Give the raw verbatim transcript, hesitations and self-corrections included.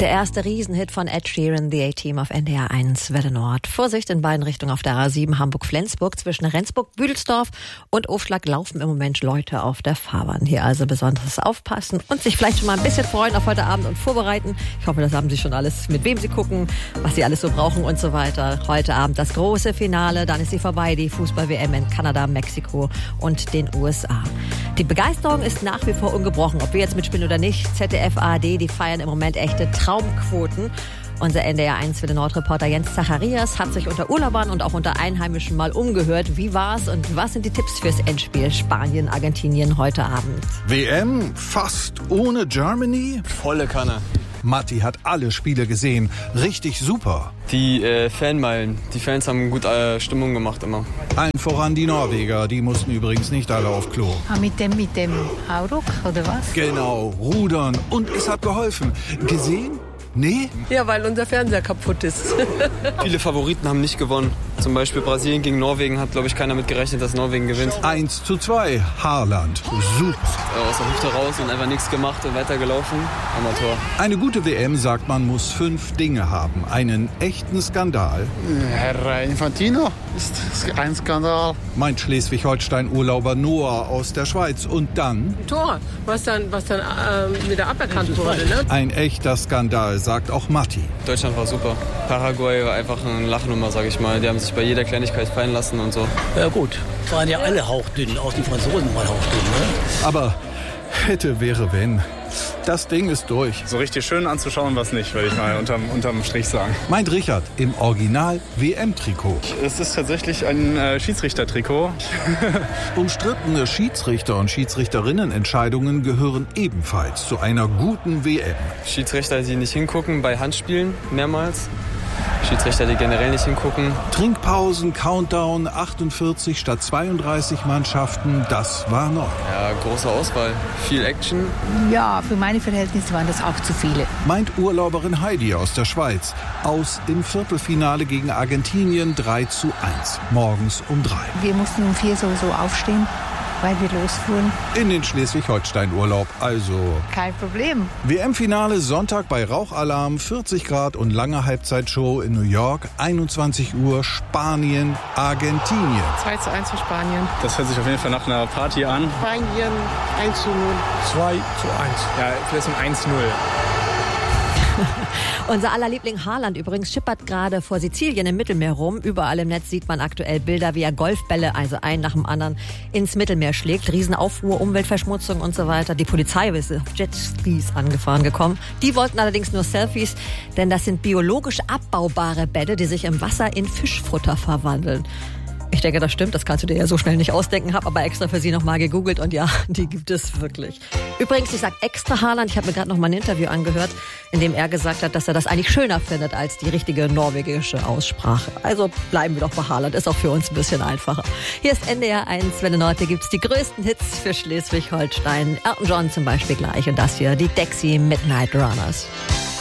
Der erste Riesenhit von Ed Sheeran, The A-Team auf N D R eins Welle Nord. Vorsicht in beiden Richtungen auf der A sieben Hamburg-Flensburg. Zwischen Rendsburg-Büdelsdorf und Ofschlag laufen im Moment Leute auf der Fahrbahn. Hier also besonderes Aufpassen und sich vielleicht schon mal ein bisschen freuen auf heute Abend und vorbereiten. Ich hoffe, das haben Sie schon alles, mit wem Sie gucken, was Sie alles so brauchen und so weiter. Heute Abend das große Finale, dann ist sie vorbei, die Fußball-W M in Kanada, Mexiko und den U S A. Die Begeisterung ist nach wie vor ungebrochen, ob wir jetzt mitspielen oder nicht. Z D F, A R D, die feiern im Moment echte Traumquoten. Unser N D R eins Welle Nord-Reporter Jens Zacharias hat sich unter Urlaubern und auch unter Einheimischen mal umgehört. Wie war's und was sind die Tipps fürs Endspiel Spanien, Argentinien heute Abend? W M fast ohne Germany? Volle Kanne. Matti hat alle Spiele gesehen. Richtig super. Die äh, Fanmeilen. Die Fans haben gut äh, Stimmung gemacht immer. Allen voran die Norweger. Die mussten übrigens nicht alle auf Klo. Ah, mit dem, mit dem Hauruck oder was? Genau, rudern. Und es hat geholfen. Gesehen? Nee? Ja, weil unser Fernseher kaputt ist. Viele Favoriten haben nicht gewonnen. Zum Beispiel Brasilien gegen Norwegen hat, glaube ich, keiner mit gerechnet, dass Norwegen gewinnt. eins zu zwei, Haaland. Super. Äh, aus der Hüfte raus und einfach nichts gemacht und weitergelaufen. Amateur. Eine gute W M, sagt man, muss fünf Dinge haben. Einen echten Skandal. Herr Infantino ist ein Skandal. Meint Schleswig-Holstein-Urlauber Noah aus der Schweiz. Und dann? Tor, was dann, was dann ähm, wieder aberkannt wurde. Ne? Ein echter Skandal, sagt auch Matti. Deutschland war super. Paraguay war einfach eine Lachnummer, sag ich mal. Die haben sich bei jeder Kleinigkeit fallen lassen und so. Ja gut, waren ja alle hauchdünn, auch die Franzosen waren hauchdünn. Ne? Aber hätte, wäre, wenn. Das Ding ist durch. So richtig schön anzuschauen was nicht, würde ich mal unterm, unterm Strich sagen. Meint Richard im Original-W M-Trikot. Es ist tatsächlich ein äh, Schiedsrichtertrikot. Umstrittene Schiedsrichter- und Schiedsrichterinnenentscheidungen gehören ebenfalls zu einer guten W M. Schiedsrichter, die nicht hingucken bei Handspielen mehrmals. Schiedsrichter, die generell nicht hingucken. Trinkpausen, Countdown, achtundvierzig statt zweiunddreißig Mannschaften, das war neu. Ja, große Auswahl, viel Action. Ja, für meine Verhältnisse waren das auch zu viele. Meint Urlauberin Heidi aus der Schweiz. Aus im Viertelfinale gegen Argentinien drei zu eins. Morgens um drei. Wir mussten um vier sowieso aufstehen, weil wir losfuhren. In den Schleswig-Holstein-Urlaub, also. Kein Problem. W M-Finale Sonntag bei Rauchalarm, vierzig Grad und lange Halbzeitshow in New York, einundzwanzig Uhr, Spanien, Argentinien. zwei zu eins für Spanien. Das hört sich auf jeden Fall nach einer Party an. Spanien eins zu null. zwei zu eins. Ja, vielleicht um eins zu null. Unser aller Liebling Haaland übrigens schippert gerade vor Sizilien im Mittelmeer rum. Überall im Netz sieht man aktuell Bilder, wie er Golfbälle, also einen nach dem anderen, ins Mittelmeer schlägt. Riesenaufruhr, Umweltverschmutzung und so weiter. Die Polizei ist auf Jetskis angefahren gekommen. Die wollten allerdings nur Selfies, denn das sind biologisch abbaubare Bälle, die sich im Wasser in Fischfutter verwandeln. Ich denke, das stimmt, das kannst du dir ja so schnell nicht ausdenken, habe aber extra für Sie nochmal gegoogelt und ja, die gibt es wirklich. Übrigens, ich sage extra Haaland, ich habe mir gerade noch mal ein Interview angehört, in dem er gesagt hat, dass er das eigentlich schöner findet als die richtige norwegische Aussprache. Also bleiben wir doch bei Haaland, ist auch für uns ein bisschen einfacher. Hier ist N D R eins Welle Nord, hier gibt's die größten Hits für Schleswig-Holstein. Elton John zum Beispiel gleich und das hier, die Dexy Midnight Runners.